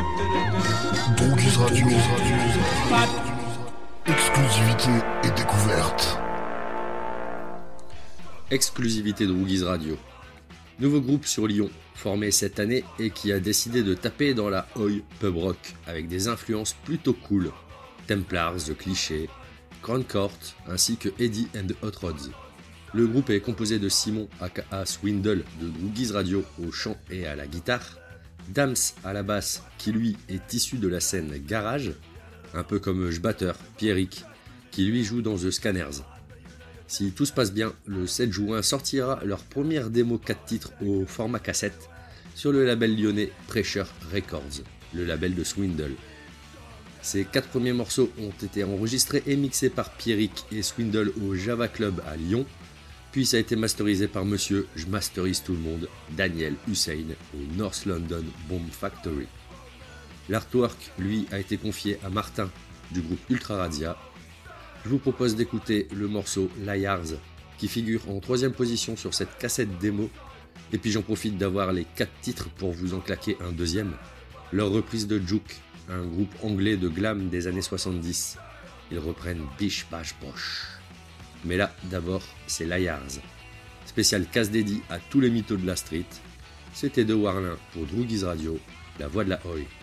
Droguise Radio. Exclusivité et découverte. Exclusivité de Droguise Radio. Nouveau groupe sur Lyon, formé cette année et qui a décidé de taper dans la oi pub rock avec des influences plutôt cool. Templars, The Cliché, Crown Court ainsi que Eddie and the Hot Rods. Le groupe est composé de Simon aka Swindle de Droguise Radio au chant et à la guitare, Dams à la basse qui lui est issu de la scène garage, un peu comme J'batteur, Pierrick, qui lui joue dans The Scanners. Si tout se passe bien, le 7 juin sortira leur première démo 4 titres au format cassette sur le label lyonnais Pressure Records, le label de Swindle. Ces 4 premiers morceaux ont été enregistrés et mixés par Pierrick et Swindle au Java Club à Lyon, puis ça a été masterisé par monsieur Je masterise tout le monde, Daniel Hussein au North London Bomb Factory. L'artwork, lui, a été confié à Martin du groupe Ultra Radia. Je vous propose d'écouter le morceau Liars qui figure en 3ème position sur cette cassette démo, et puis j'en profite d'avoir les 4 titres pour vous en claquer un deuxième. Leur reprise de Juke, un groupe anglais de glam des années 70. Ils reprennent Bish Bash Bosh. Mais là, d'abord, c'est Liars. Spécial casse dédié à tous les mythos de la street. C'était De Warlin pour Droguise Radio, la voix de la oi.